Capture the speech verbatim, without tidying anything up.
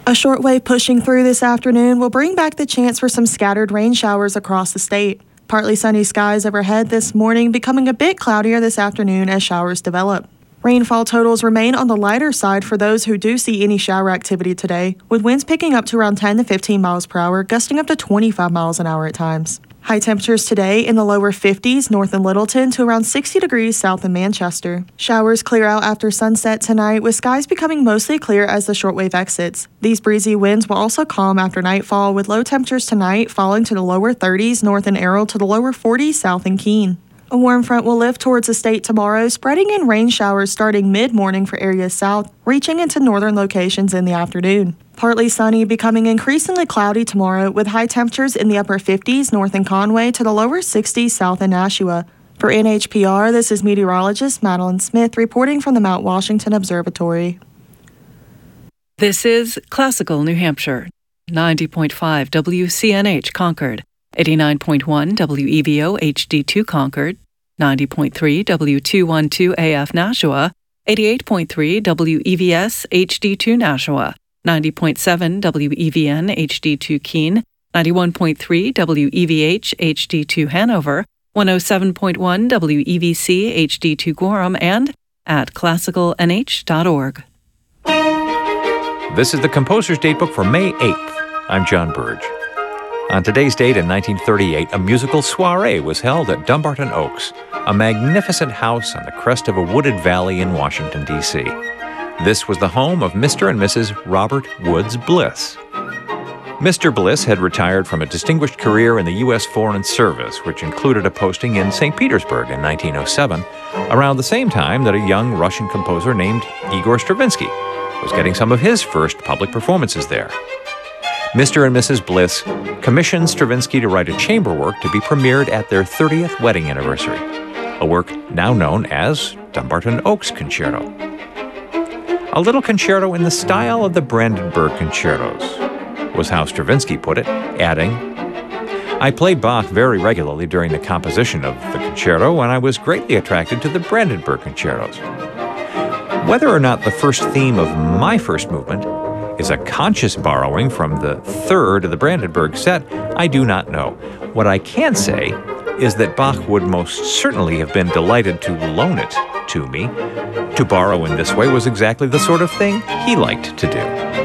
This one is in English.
A short wave pushing through this afternoon will bring back the chance for some scattered rain showers across the state. Partly sunny skies overhead this morning, becoming a bit cloudier this afternoon as showers develop. Rainfall totals remain on the lighter side for those who do see any shower activity today, with winds picking up to around ten to fifteen miles per hour, gusting up to twenty-five miles an hour at times. High temperatures today in the lower fifties north in Littleton to around sixty degrees south in Manchester. Showers clear out after sunset tonight, with skies becoming mostly clear as the shortwave exits. These breezy winds will also calm after nightfall, with low temperatures tonight falling to the lower thirties north in Errol to the lower forties south in Keene. A warm front will lift towards the state tomorrow, spreading in rain showers starting mid-morning for areas south, reaching into northern locations in the afternoon. Partly sunny, becoming increasingly cloudy tomorrow, with high temperatures in the upper fifties north in Conway to the lower sixties south in Nashua. For N H P R, this is meteorologist Madeline Smith reporting from the Mount Washington Observatory. This is Classical New Hampshire, ninety point five W C N H Concord, eighty-nine point one W E V O H D two Concord, ninety point three W two twelve A F Nashua, eighty-eight point three W E V S H D two Nashua, ninety point seven W E V N H D two Keene, ninety-one point three W E V H H D two Hanover, one oh seven point one W E V C H D two Gorham, and at classical N H dot org. This is the Composer's Datebook for May eighth. I'm John Burge. On today's date in nineteen thirty-eight, a musical soiree was held at Dumbarton Oaks, a magnificent house on the crest of a wooded valley in Washington, D C This was the home of Mister and Missus Robert Woods Bliss. Mister Bliss had retired from a distinguished career in the U S Foreign Service, which included a posting in Saint Petersburg in nineteen oh seven, around the same time that a young Russian composer named Igor Stravinsky was getting some of his first public performances there. Mister and Missus Bliss commissioned Stravinsky to write a chamber work to be premiered at their thirtieth wedding anniversary, a work now known as Dumbarton Oaks Concerto. A little concerto in the style of the Brandenburg Concertos, was how Stravinsky put it, adding, "I played Bach very regularly during the composition of the concerto, and I was greatly attracted to the Brandenburg Concertos. Whether or not the first theme of my first movement is a conscious borrowing from the third of the Brandenburg set, I do not know. What I can say is that Bach would most certainly have been delighted to loan it to me. To borrow in this way was exactly the sort of thing he liked to do."